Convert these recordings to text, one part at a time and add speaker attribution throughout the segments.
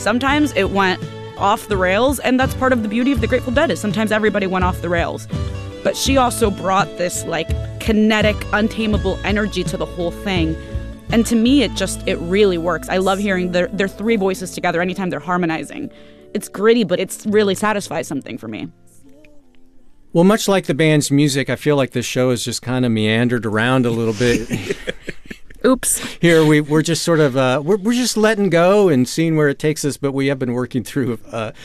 Speaker 1: Sometimes it went off the rails, and that's part of the beauty of the Grateful Dead, is sometimes everybody went off the rails. But she also brought this like kinetic, untamable energy to the whole thing. And to me, it really works. I love hearing their three voices together anytime they're harmonizing. It's gritty, but it's really satisfies something for me.
Speaker 2: Well, much like the band's music, I feel like this show has just kind of meandered around a little bit.
Speaker 1: Oops.
Speaker 2: Here, we're just sort of, we're just letting go and seeing where it takes us, but we have been working through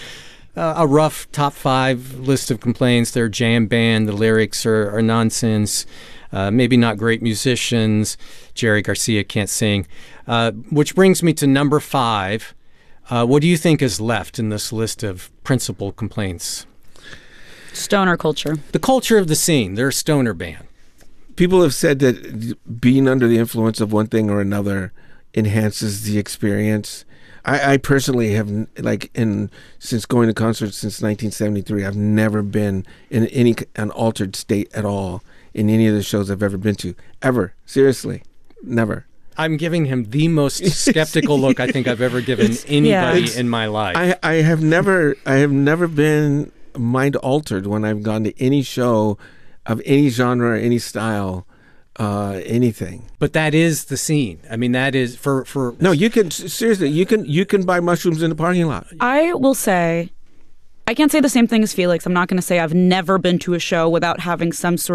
Speaker 2: a rough top 5 list of complaints. They're jam band, the lyrics are nonsense, maybe not great musicians, Jerry Garcia can't sing. Which brings me to number 5. What do you think is left in this list of principal complaints?
Speaker 1: Stoner culture.
Speaker 2: The culture of the scene. They're a stoner band.
Speaker 3: People have said that being under the influence of one thing or another enhances the experience. I personally have, since going to concerts since 1973, I've never been in an altered state at all in any of the shows I've ever been to. Ever. Seriously. Never.
Speaker 2: I'm giving him the most skeptical look I think I've ever given anybody in my life.
Speaker 3: I have never been mind altered when I've gone to any show of any genre, any style. Anything.
Speaker 2: But that is the scene. I mean, that is for
Speaker 3: No, you can seriously, you can buy mushrooms in the parking lot.
Speaker 1: I will say, I can't say the same thing as Felix. I'm not going to say I've never been to a show without having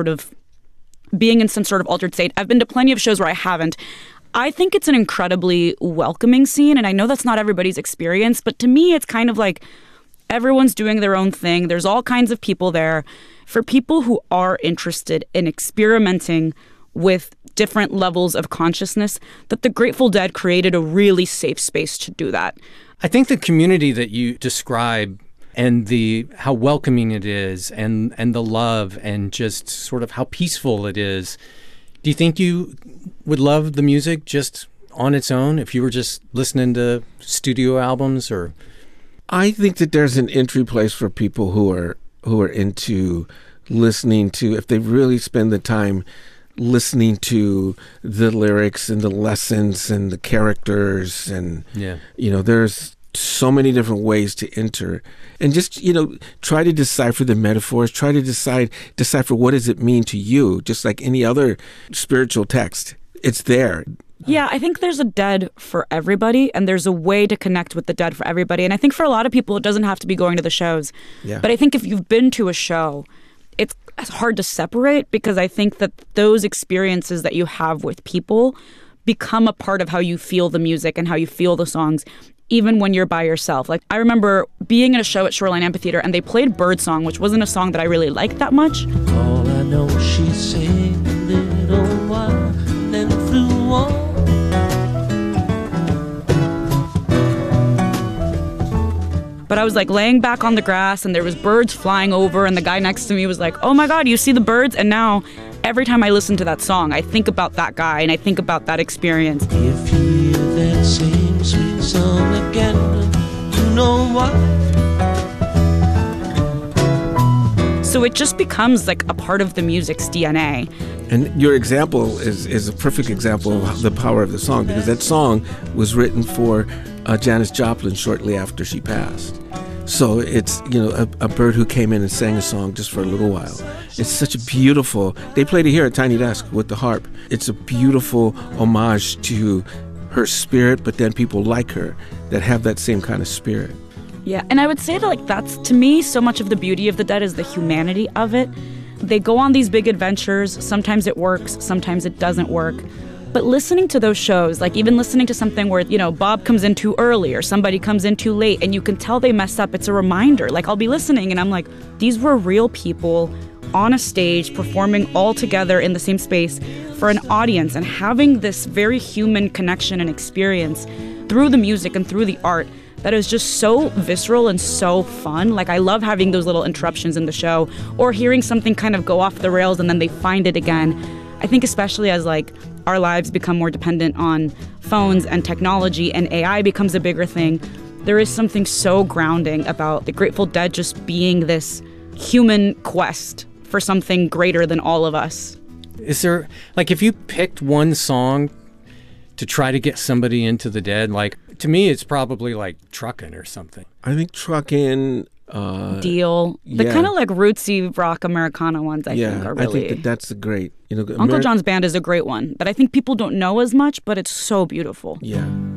Speaker 1: being in some sort of altered state. I've been to plenty of shows where I haven't. I think it's an incredibly welcoming scene, and I know that's not everybody's experience, but to me, it's kind of like everyone's doing their own thing. There's all kinds of people there. For people who are interested in experimenting with different levels of consciousness, that the Grateful Dead created a really safe space to do that.
Speaker 2: I think the community that you describe and how welcoming it is and the love and just sort of how peaceful it is, do you think you would love the music just on its own if you were just listening to studio albums? Or
Speaker 3: I think that there's an entry place for people who are into listening to, if they really spend the time listening to the lyrics and the lessons and the characters, and there's so many different ways to enter, and just try to decipher the metaphors, try to decipher what does it mean to you, just like any other spiritual text. It's there.
Speaker 1: Yeah, I think there's a Dead for everybody, and there's a way to connect with the Dead for everybody. And I think for a lot of people, it doesn't have to be going to the shows.
Speaker 3: Yeah.
Speaker 1: But I think if you've been to a show, it's hard to separate, because I think that those experiences that you have with people become a part of how you feel the music and how you feel the songs, even when you're by yourself. Like, I remember being at a show at Shoreline Amphitheater, and they played Birdsong, which wasn't a song that I really liked that much.
Speaker 4: All I know, she sang a little while, then flew on.
Speaker 1: But I was like laying back on the grass, and there was birds flying over, and the guy next to me was like, "Oh my God, you see the birds?" And now every time I listen to that song, I think about that guy and I think about that experience.
Speaker 4: If you hear that same sweet song again, you know why.
Speaker 1: So it just becomes like a part of the music's DNA.
Speaker 3: And your example is a perfect example of the power of the song, because that song was written for Janis Joplin shortly after she passed. So it's, a bird who came in and sang a song just for a little while. It's such a beautiful, they played it here at Tiny Desk with the harp. It's a beautiful homage to her spirit, but then people like her that have that same kind of spirit.
Speaker 1: Yeah, and I would say that that's, to me, so much of the beauty of the Dead is the humanity of it. They go on these big adventures. Sometimes it works, sometimes it doesn't work. But listening to those shows, like even listening to something where, Bob comes in too early or somebody comes in too late and you can tell they messed up, it's a reminder. Like, I'll be listening and I'm like, these were real people on a stage performing all together in the same space for an audience, and having this very human connection and experience through the music and through the art that is just so visceral and so fun. Like, I love having those little interruptions in the show, or hearing something kind of go off the rails and then they find it again. I think especially as our lives become more dependent on phones and technology and AI becomes a bigger thing, there is something so grounding about the Grateful Dead just being this human quest for something greater than all of us.
Speaker 2: Is there, if you picked one song to try to get somebody into the Dead, To me, it's probably like Truckin' or something.
Speaker 3: I think Truckin'.
Speaker 1: Deal. The
Speaker 3: yeah.
Speaker 1: kind of like rootsy rock Americana ones, I think, are really.
Speaker 3: I think that's a great.
Speaker 1: Uncle John's Band is a great one that I think people don't know as much, but it's so beautiful.
Speaker 3: Yeah.